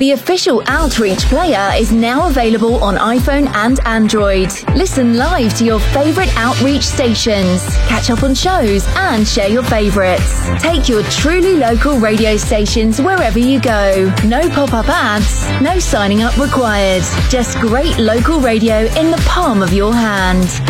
The official Outreach player is now available on iPhone and Android. Listen live to your favourite Outreach stations, catch up on shows and share your favourites. Take your truly local radio stations wherever you go. No pop-up ads, no signing up required. Just great local radio in the palm of your hand.